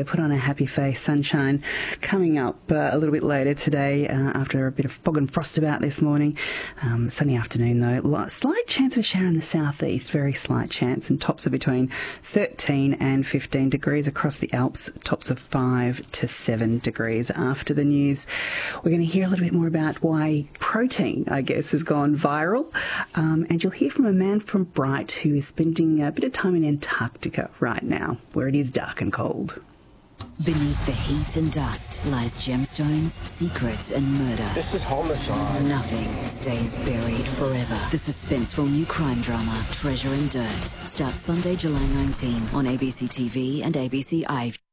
put on a happy face. Sunshine coming up a little bit later today after a bit of fog and frost about this morning. Sunny afternoon though. Slight chance of a shower in the southeast, very slight chance, and tops are between 13 and 15 degrees across the Alps, tops of 5 to 7 degrees. After the news, we're going to hear a little bit more about why protein, I guess, has gone viral. And you'll hear from a man from Bright who is spending a bit of time in Antarctica right now, where it is dark and cold. Beneath the heat and dust lies gemstones, secrets and murder. This is homicide. Nothing stays buried forever. The suspenseful new crime drama, Treasure and Dirt, starts Sunday, July 19 on ABC TV and ABC iView.